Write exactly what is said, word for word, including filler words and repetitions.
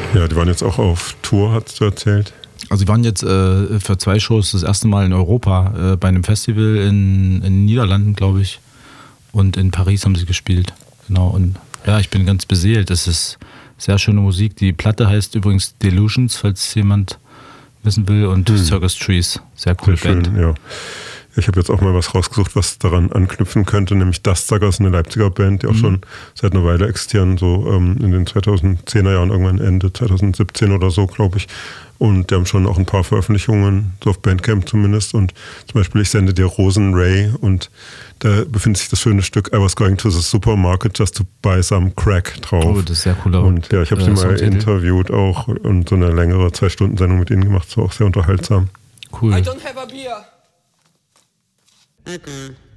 Ja, die waren jetzt auch auf Tour, hast du erzählt. Also sie waren jetzt äh, für zwei Shows das erste Mal in Europa, äh, bei einem Festival in, in den Niederlanden, glaube ich. Und in Paris haben sie gespielt. Genau. Und ja, ich bin ganz beseelt. Das ist sehr schöne Musik. Die Platte heißt übrigens Delusions, falls jemand wissen will. Und hm. Circus Trees. Sehr cool. Sehr Band. schön, ja. Ich habe jetzt auch mal was rausgesucht, was daran anknüpfen könnte, nämlich Dustsuckers, eine Leipziger Band, die auch mhm. schon seit einer Weile existieren, so ähm, in den zweitausendzehner Jahren, irgendwann Ende zweitausendsiebzehn oder so, glaube ich. Und die haben schon auch ein paar Veröffentlichungen, so auf Bandcamp zumindest. Und zum Beispiel Ich sende dir Rosen, Ray, und da befindet sich das schöne Stück I was going to the supermarket just to buy some crack drauf. Oh, das ist sehr cool. Und ja, ich habe äh, sie mal interviewt auch und so eine längere Zwei-Stunden-Sendung mit ihnen gemacht, das war auch sehr unterhaltsam. Cool. I don't have a beer. Mm-mm.